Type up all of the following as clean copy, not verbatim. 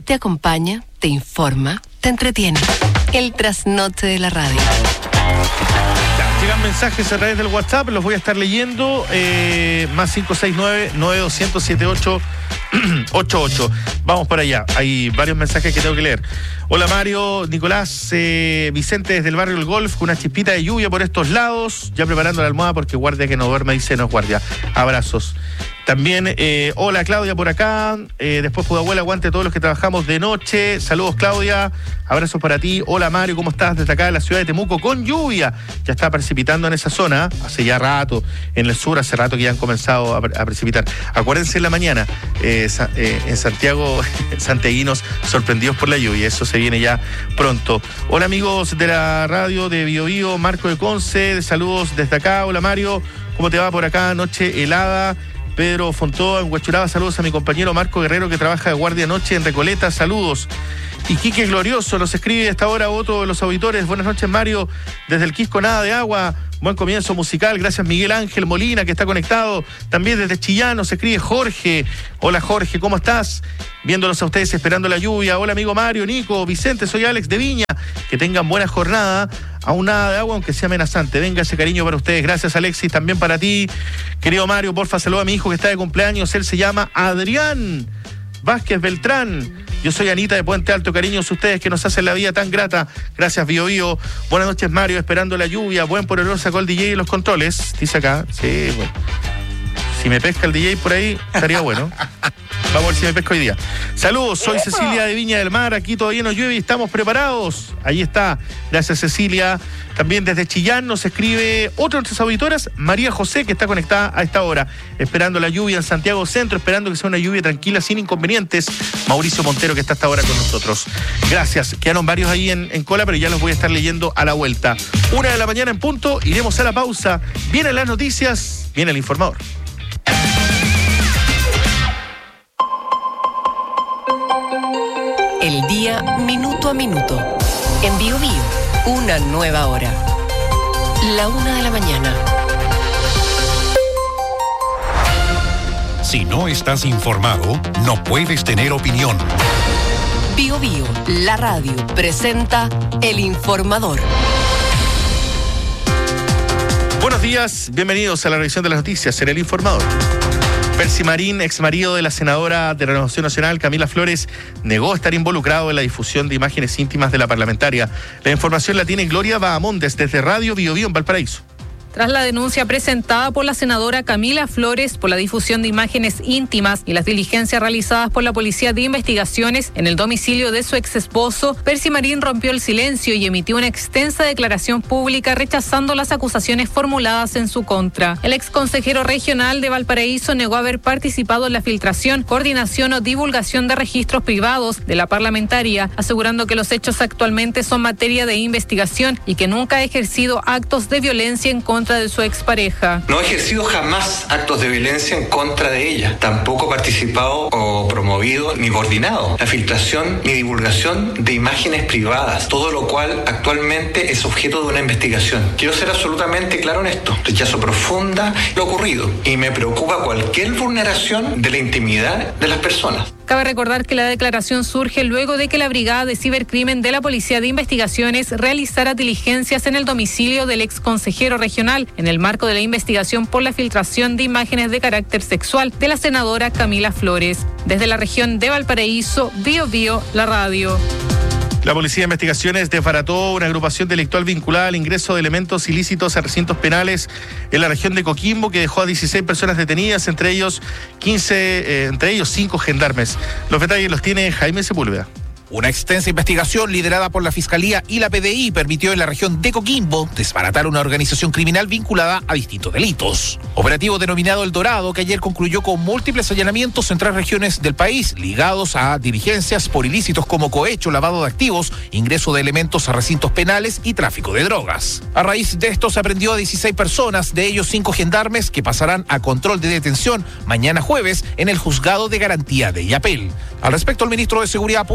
te acompaña, te informa, te entretiene. El trasnoche de la radio. Llegan mensajes a través del WhatsApp, los voy a estar leyendo. Más 569-9278-88. Vamos para allá. Hay varios mensajes que tengo que leer. Hola Mario, Nicolás, Vicente desde el barrio El Golf, con una chispita de lluvia por estos lados. Ya preparando la almohada porque guardia que no duerme, dice no es guardia. Abrazos. También, hola Claudia por acá, después Pudahuela, aguante a todos los que trabajamos de noche. Saludos Claudia, abrazos para ti. Hola Mario, ¿cómo estás? Desde acá de la ciudad de Temuco con lluvia. Ya está precipitando en esa zona, hace ya rato, en el sur hace rato que ya han comenzado a precipitar. Acuérdense en la mañana, en Santiago, santiaguinos sorprendidos por la lluvia, eso se viene ya pronto. Hola amigos de la radio de Bio Bio, Marco de Conce, saludos desde acá. Hola Mario, ¿cómo te va por acá? Noche helada. Pedro Fontoa en Huachuraba, saludos a mi compañero Marco Guerrero que trabaja de guardia noche en Recoleta, saludos. Y Quique Glorioso nos escribe a esta hora otro de los auditores. Buenas noches Mario, desde el Quisco nada de agua, buen comienzo musical, gracias Miguel Ángel Molina que está conectado. También desde Chillán nos escribe Jorge. Hola Jorge, ¿cómo estás? Viéndolos a ustedes esperando la lluvia. Hola amigo Mario, Nico, Vicente, soy Alex de Viña. Que tengan buena jornada, aún nada de agua aunque sea amenazante. Venga ese cariño para ustedes, gracias Alexis, también para ti. Querido Mario, porfa, saluda a mi hijo que está de cumpleaños, él se llama Adrián Vázquez Beltrán. Yo soy Anita de Puente Alto, cariños ustedes que nos hacen la vida tan grata. Gracias Bio Bio. Buenas noches Mario, esperando la lluvia. Buen por el sacó el DJ y los controles. Dice acá, sí, bueno. Si me pesca el DJ por ahí, estaría bueno. Vamos a ver si me pesco hoy día. Saludos, soy Cecilia de Viña del Mar. Aquí todavía no llueve y estamos preparados. Ahí está. Gracias Cecilia. También desde Chillán nos escribe otra de nuestras auditoras, María José, que está conectada a esta hora, esperando la lluvia en Santiago Centro, esperando que sea una lluvia tranquila, sin inconvenientes. Mauricio Montero, que está hasta ahora con nosotros. Gracias. Quedaron varios ahí en cola, pero ya los voy a estar leyendo a la vuelta. 1:00 a.m. en punto. Iremos a la pausa. Vienen las noticias. Viene el informador. El día minuto a minuto. En Bio Bio, una nueva hora. 1:00 a.m. Si no estás informado, no puedes tener opinión. Bio Bio, la radio, presenta El Informador. Buenos días, bienvenidos a la revisión de las noticias en El Informador. Percy Marín, ex marido de la senadora de Renovación Nacional, Camila Flores, negó estar involucrado en la difusión de imágenes íntimas de la parlamentaria. La información la tiene Gloria Bahamondes desde Radio Bio Bio en Valparaíso. Tras la denuncia presentada por la senadora Camila Flores por la difusión de imágenes íntimas y las diligencias realizadas por la Policía de Investigaciones en el domicilio de su ex esposo, Percy Marín rompió el silencio y emitió una extensa declaración pública rechazando las acusaciones formuladas en su contra. El ex consejero regional de Valparaíso negó haber participado en la filtración, coordinación o divulgación de registros privados de la parlamentaria, asegurando que los hechos actualmente son materia de investigación y que nunca ha ejercido actos de violencia en contra de su expareja. No he ejercido jamás actos de violencia en contra de ella. Tampoco he participado o promovido ni coordinado la filtración ni divulgación de imágenes privadas, todo lo cual actualmente es objeto de una investigación. Quiero ser absolutamente claro en esto. Rechazo profunda lo ocurrido y me preocupa cualquier vulneración de la intimidad de las personas. Cabe recordar que la declaración surge luego de que la Brigada de Cibercrimen de la Policía de Investigaciones realizara diligencias en el domicilio del ex consejero regional en el marco de la investigación por la filtración de imágenes de carácter sexual de la senadora Camila Flores. Desde la región de Valparaíso, Bio Bio, la radio. La Policía de Investigaciones desbarató una agrupación delictual vinculada al ingreso de elementos ilícitos a recintos penales en la región de Coquimbo, que dejó a 16 personas detenidas, entre ellos 5 gendarmes. Los detalles los tiene Jaime Sepúlveda. Una extensa investigación liderada por la Fiscalía y la PDI permitió en la región de Coquimbo desbaratar una organización criminal vinculada a distintos delitos. Operativo denominado El Dorado, que ayer concluyó con múltiples allanamientos en 3 regiones del país, ligados a diligencias por ilícitos como cohecho, lavado de activos, ingreso de elementos a recintos penales y tráfico de drogas. A raíz de esto se aprendió a 16 personas, de ellos 5 gendarmes, que pasarán a control de detención mañana jueves en el Juzgado de Garantía de Illapel. Al respecto, el ministro de Seguridad Pública,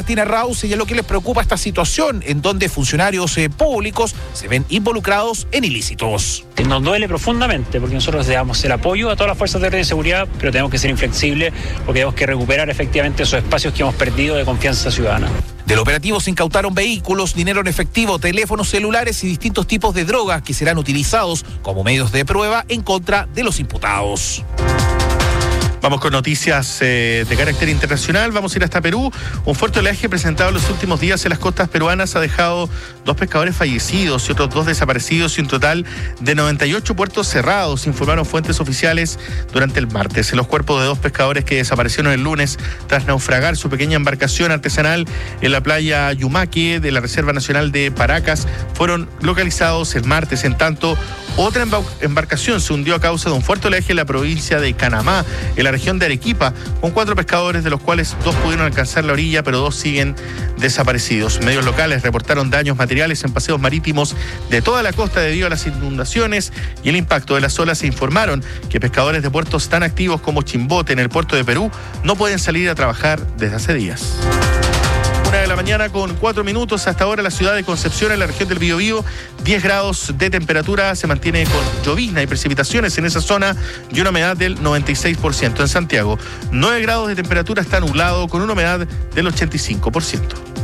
Martín Arrau señaló que les preocupa esta situación en donde funcionarios públicos se ven involucrados en ilícitos. Nos duele profundamente porque nosotros debemos hacer apoyo a todas las fuerzas de orden y seguridad, pero tenemos que ser inflexibles porque tenemos que recuperar efectivamente esos espacios que hemos perdido de confianza ciudadana. Del operativo se incautaron vehículos, dinero en efectivo, teléfonos celulares y distintos tipos de drogas que serán utilizados como medios de prueba en contra de los imputados. Vamos con noticias de carácter internacional. Vamos a ir hasta Perú. Un fuerte oleaje presentado en los últimos días en las costas peruanas ha dejado 2 pescadores fallecidos y otros 2 desaparecidos y un total de 98 puertos cerrados, informaron fuentes oficiales durante el martes. Los cuerpos de 2 pescadores que desaparecieron el lunes tras naufragar su pequeña embarcación artesanal en la playa Yumaque de la Reserva Nacional de Paracas fueron localizados el martes. En tanto, otra embarcación se hundió a causa de un fuerte oleaje en la provincia de Canamá, en la región de Arequipa, con 4 pescadores, de los cuales 2 pudieron alcanzar la orilla, pero 2 siguen desaparecidos. Medios locales reportaron daños materiales en paseos marítimos de toda la costa debido a las inundaciones y el impacto de las olas. Se informaron que pescadores de puertos tan activos como Chimbote, en el puerto de Perú, no pueden salir a trabajar desde hace días. 1:04 a.m. Hasta ahora la ciudad de Concepción, en la región del Biobío, 10 grados de temperatura, se mantiene con llovizna y precipitaciones en esa zona y una humedad del 96%. En Santiago, 9 grados de temperatura, está nublado con una humedad del 85%.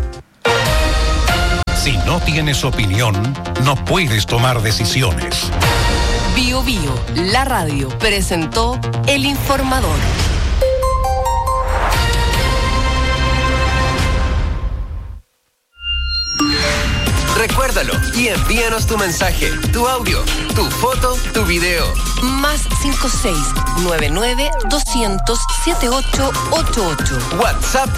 Si no tienes opinión, no puedes tomar decisiones. Biobío, la radio, presentó El Informador. Recuérdalo y envíanos tu mensaje, tu audio, tu foto, tu video. Más 56 99 200 7888. WhatsApp